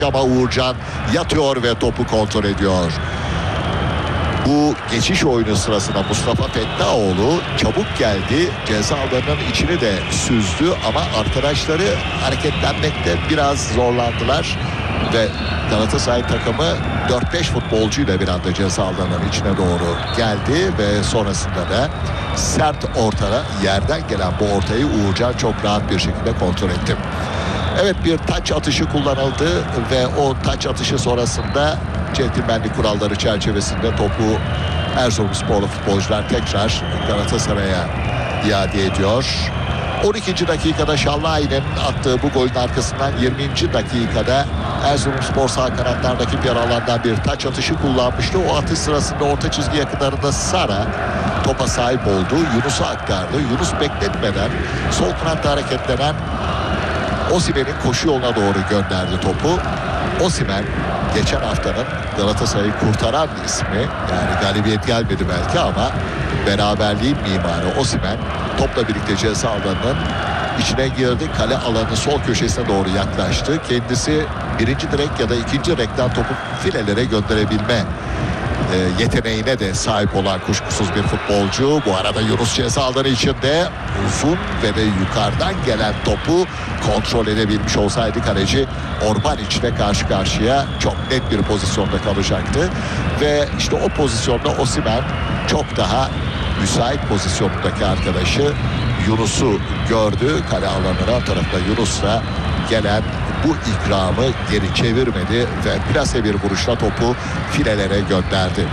ama Uğurcan yatıyor ve topu kontrol ediyor. Bu geçiş oyunu sırasında Mustafa Fettaoğlu çabuk geldi. Ceza alanının içini de süzdü ama arkadaşları hareketlenmekte biraz zorlandılar. Ve Galatasaray takımı 4-5 futbolcuyla bir anda ceza alanının içine doğru geldi. Ve sonrasında da sert ortaya, yerden gelen bu ortayı Uğurcan çok rahat bir şekilde kontrol etti. Evet, bir taç atışı kullanıldı ve o taç atışı sonrasında centilmenlik kuralları çerçevesinde topu Erzurumsporlu futbolcular tekrar Galatasaray'a iade ediyor. 12. dakikada Şallayi'nin attığı bu golün arkasından 20. dakikada Erzurumspor sağ kanatlardaki bir alandan bir taç atışı kullanmıştı. O atış sırasında orta çizgi yakınlarında Sara topa sahip oldu. Yunus'a aktardı. Yunus bekletmeden sol kanatta hareketlenen Osimhen'in koşu yoluna doğru gönderdi topu. Osimhen geçen haftanın Galatasaray'ı kurtaran ismi, yani galibiyet gelmedi belki ama beraberliğin mimarı Osimhen topla birlikte ceza alanının içine girdi. Kale alanının sol köşesine doğru yaklaştı. Kendisi birinci direk ya da ikinci direkten topu filelere gönderebilme yeteneğine de sahip olan kuşkusuz bir futbolcu. Bu arada Yunus ceza alanı içinde uzun ve de yukarıdan gelen topu kontrol edebilmiş olsaydı kaleci Orban içine karşı karşıya çok net bir pozisyonda kalacaktı. Ve işte o pozisyonda Osimhen çok daha müsait pozisyondaki arkadaşı Yunus'u gördü. Kale alanına tarafta Yunus'la gelen bu ikramı geri çevirmedi ve plase bir vuruşla topu filelere gönderdi.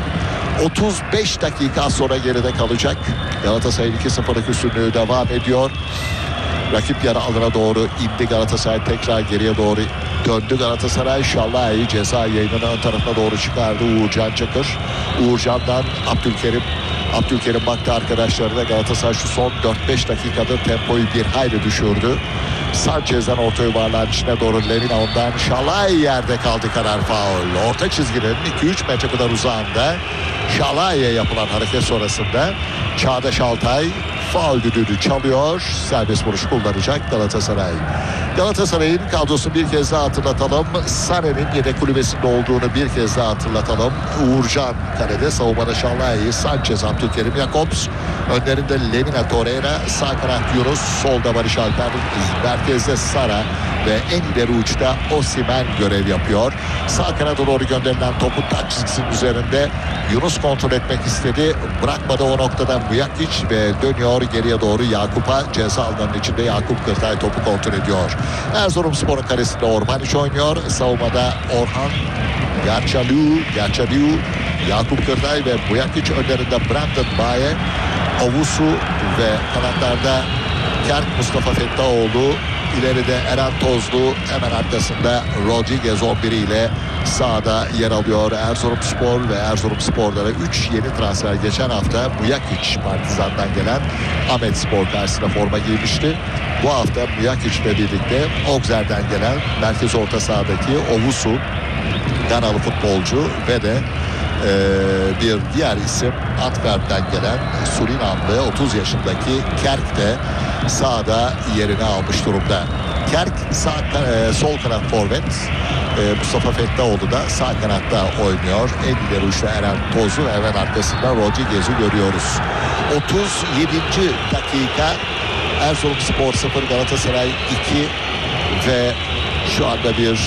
35 dakika sonra geride kalacak. Galatasaray'ın 2-0'lık üstünlüğü devam ediyor. Rakip yarı alana doğru indi. Galatasaray tekrar geriye doğru döndü. Galatasaray Şallayi ceza yayınının ön tarafına doğru çıkardı. Uğurcan Çakır. Uğurcan'dan Abdülkerim baktı arkadaşlarına. Galatasaray şu son 4-5 dakikadır tempoyu bir hayli düşürdü. Sanchez'den orta yuvarlağın içine doğru Lemina, ondan Şalay yerde kaldı, karar faul. Orta çizginin 2-3 metre kadar uzağında Şalay'e yapılan hareket sonrasında Çağdaş Altay faul düdüğünü çalıyor. Serbest vuruş kullanacak Galatasaray. Galatasaray'ın kadrosunu bir kez daha hatırlatalım. Sané'nin yedek kulübesinde olduğunu bir kez daha hatırlatalım. Uğurcan kalede, savunmada Şallayi, Sanchez, Abdülkerim, Jakobs. Önlerinde Lemina, Torreira, sağ kanat Yunus, solda Barış Alper, merkezde Sara ve en ileri uçta Osimhen görev yapıyor. Sağ kanada doğru gönderilen topu taç çizgisinin üzerinde Yunus kontrol etmek istedi. Bırakmadı o noktada Mujakic ve dönüyor geriye doğru Yakup'a. Ceza alanının içinde Yakup Kırtay topu kontrol ediyor. Erzurumspor'un karesinde Ormanic oynuyor. Savunmada Orhan Gerçaliu, Yakup Kırtay ve Mujakic, önlerinde Brandon Baye, Ovusu ve kanatlarda Kerk, Mustafa Fettaoğlu, ileride Eren Tozlu, hemen arkasında Rodriguez 11 ile sahada yer alıyor Erzurumspor. Ve Erzurumspor'da da 3 yeni transfer geçen hafta Mujakic Partizan'dan gelen Ahmetspor karşısında forma giymişti. Bu hafta Mujakic ile birlikte Auxerre'den gelen merkez orta sahadaki Ovusu, Ganalı futbolcu ve de bir diğer isim Antwerp'ten gelen Surinamlı 30 yaşındaki Kerk de sahada yerini almış durumda. Kerk sol kanat forvet, Mustafa Fettaoğlu da sağ kanatta oynuyor. En ileri uçta Eren Tozlu ve hemen arkasında Rodriguez'i görüyoruz. 37. dakika, Erzurumspor 0 Galatasaray 2 ve şu anda bir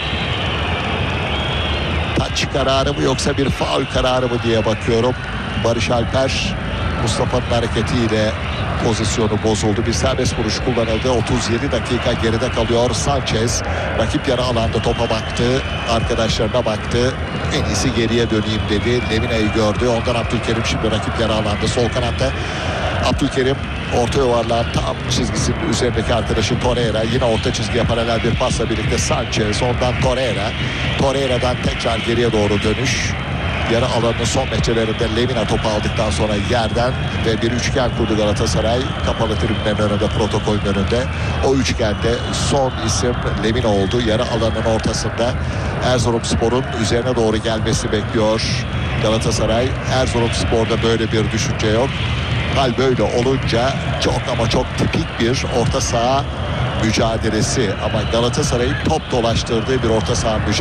taç kararı mı yoksa bir faul kararı mı diye bakıyorum. Barış Alper Mustafa'nın hareketiyle pozisyonu bozuldu. Bir serbest vuruş kullanıldı. 37 dakika geride kalıyor. Sanchez rakip yarı alanda topa baktı. Arkadaşlarına baktı. En iyisi geriye döneyim dedi. Lemina'yı gördü. Ondan Abdülkerim şimdi rakip yarı alanda sol kanatta. Abdülkerim orta yuvarlağın tam çizgisinin üzerindeki arkadaşı Torreira, yine orta çizgiye paralel bir pasla birlikte Sanchez, ondan Torreira'dan tekrar geriye doğru dönüş. Yarı alanının son metrelerinde Lemina topu aldıktan sonra yerden ve bir üçgen kurdu Galatasaray. Kapalı tribünlerin önünde, protokolün önünde. O üçgende son isim Lemina oldu. Yarı alanının ortasında Erzurumspor'un üzerine doğru gelmesi bekliyor Galatasaray. Erzurumspor'da böyle bir düşünce yok. Hal böyle olunca çok ama çok tipik bir orta saha mücadelesi. Ama Galatasaray'ın top dolaştırdığı bir orta saha mücadelesi.